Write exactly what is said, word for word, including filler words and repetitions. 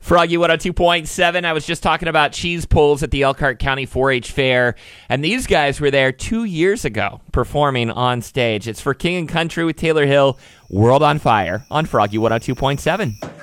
Froggy one oh two point seven. I was just talking about cheese pulls at the Elkhart County four H Fair, and these guys were there two years ago performing on stage. It's for King and Country with Taylor Hill, World on Fire on Froggy one oh two point seven.